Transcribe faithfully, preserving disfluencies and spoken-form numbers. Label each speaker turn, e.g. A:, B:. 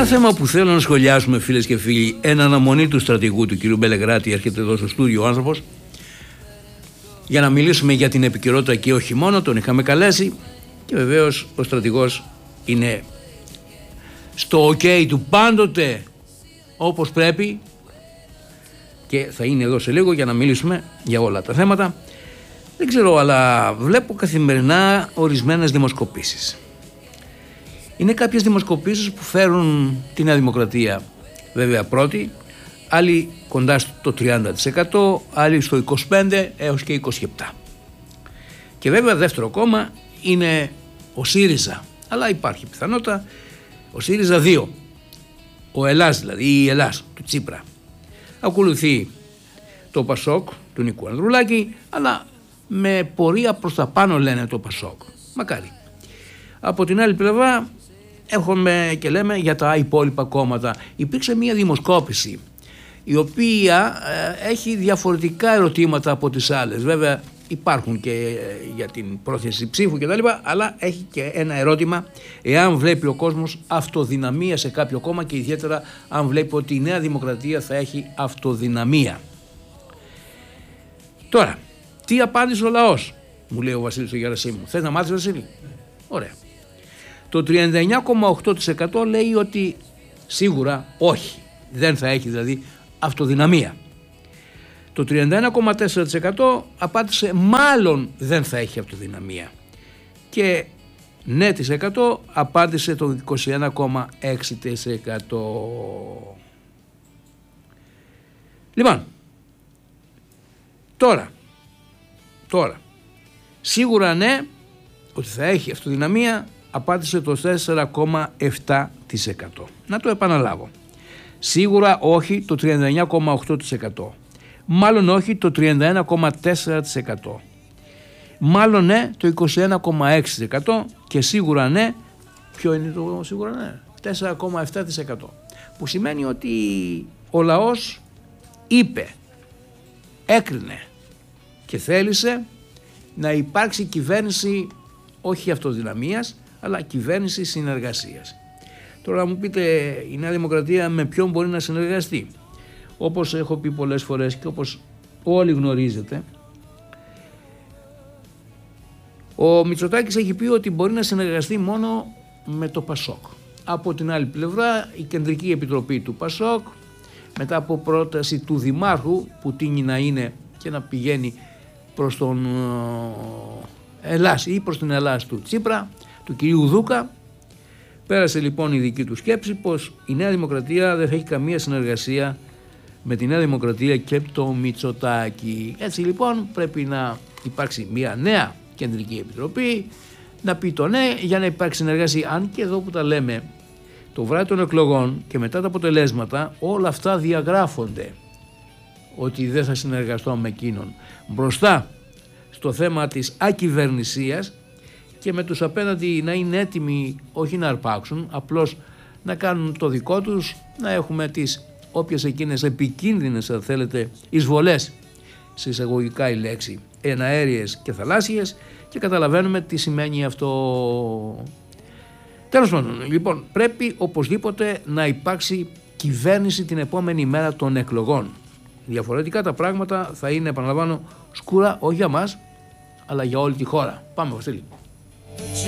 A: Ένα θέμα που θέλω να σχολιάσουμε, φίλες και φίλοι, εν αναμονή του στρατηγού του κ. Μπελεγράτη, έρχεται εδώ στο στούντιο ο άνθρωπος για να μιλήσουμε για την επικαιρότητα και όχι μόνο, τον είχαμε καλέσει και βεβαίως ο στρατηγός είναι στο ok του πάντοτε όπως πρέπει και θα είναι εδώ σε λίγο για να μιλήσουμε για όλα τα θέματα. Δεν ξέρω, αλλά βλέπω καθημερινά ορισμένες δημοσκοπήσεις. Είναι κάποιες δημοσκοπήσεις που φέρουν τη Νέα Δημοκρατία βέβαια πρώτη, άλλοι κοντά στο τριάντα τοις εκατό, άλλοι στο είκοσι πέντε έως και είκοσι επτά. Και βέβαια δεύτερο κόμμα είναι ο ΣΥΡΙΖΑ, αλλά υπάρχει πιθανότητα ο ΣΥΡΙΖΑ δύο, ο Ελλάς δηλαδή, ή η Ελλάς του Τσίπρα. Ακολουθεί το ΠΑΣΟΚ του Νίκου Ανδρουλάκη, αλλά με πορεία προς τα πάνω λένε το ΠΑΣΟΚ. Μακάρι. Από την άλλη πλευρά έχουμε και λέμε για τα υπόλοιπα κόμματα. Υπήρξε μια δημοσκόπηση η οποία ε, έχει διαφορετικά ερωτήματα από τις άλλες. Βέβαια υπάρχουν και ε, για την πρόθεση ψήφου και τα λοιπά, αλλά έχει και ένα ερώτημα εάν βλέπει ο κόσμος αυτοδυναμία σε κάποιο κόμμα και ιδιαίτερα αν βλέπει ότι η Νέα Δημοκρατία θα έχει αυτοδυναμία. Τώρα, τι απάντησε ο λαός, μου λέει ο Βασίλης ο Γερασίμου. Θες να μάθεις, Βασίλη? Ωραία. Το τριάντα εννιά κόμμα οκτώ τοις εκατό λέει ότι σίγουρα όχι, δεν θα έχει δηλαδή αυτοδυναμία. Το τριάντα ένα κόμμα τέσσερα τοις εκατό απάντησε μάλλον δεν θα έχει αυτοδυναμία. Και ναι τοις εκατό απάντησε το είκοσι ένα κόμμα έξι τοις εκατό. Λοιπόν, τώρα, τώρα, σίγουρα ναι ότι θα έχει αυτοδυναμία απάντησε το τέσσερα κόμμα επτά τοις εκατό. Να το επαναλάβω. Σίγουρα όχι το τριάντα εννιά κόμμα οκτώ τοις εκατό. Μάλλον όχι το τριάντα ένα κόμμα τέσσερα τοις εκατό. Μάλλον ναι το είκοσι ένα κόμμα έξι τοις εκατό και σίγουρα ναι, ποιο είναι το σίγουρα ναι, τέσσερα κόμμα επτά τοις εκατό. Που σημαίνει ότι ο λαός είπε, έκρινε και θέλησε να υπάρξει κυβέρνηση όχι αυτοδυναμίας, αλλά κυβέρνηση συνεργασίας. Τώρα να μου πείτε, η Νέα Δημοκρατία με ποιον μπορεί να συνεργαστεί? Όπως έχω πει πολλές φορές και όπως όλοι γνωρίζετε, ο Μητσοτάκης έχει πει ότι μπορεί να συνεργαστεί μόνο με το ΠΑΣΟΚ. Από την άλλη πλευρά, η Κεντρική Επιτροπή του ΠΑΣΟΚ, μετά από πρόταση του Δημάρχου που τείνει να είναι και να πηγαίνει προς τον Ελλάς ή προς την Ελλάς του Τσίπρα, του κυρίου Δούκα, πέρασε λοιπόν η δική του σκέψη πως η Νέα Δημοκρατία δεν θα έχει καμία συνεργασία με τη Νέα Δημοκρατία και το Μητσοτάκη. Έτσι λοιπόν πρέπει να υπάρξει μια νέα Κεντρική Επιτροπή, να πει το ναι για να υπάρξει συνεργασία. Αν και εδώ που τα λέμε, το βράδυ των εκλογών και μετά τα αποτελέσματα όλα αυτά διαγράφονται, ότι δεν θα συνεργαστώ με εκείνον. Μπροστά στο θέμα της ακυβερνησίας και με τους απέναντι να είναι έτοιμοι όχι να αρπάξουν, απλώς να κάνουν το δικό τους, να έχουμε τις όποιες εκείνες επικίνδυνες αν θέλετε εισβολές, σε εισαγωγικά η λέξη, εναέριες και θαλάσσιες, και καταλαβαίνουμε τι σημαίνει αυτό. Τέλος πάντων, λοιπόν, πρέπει οπωσδήποτε να υπάρξει κυβέρνηση την επόμενη μέρα των εκλογών. Διαφορετικά τα πράγματα θα είναι, επαναλαμβάνω, σκούρα όχι για μας, αλλά για όλη τη χώρα. Πάμε, Βασίλη.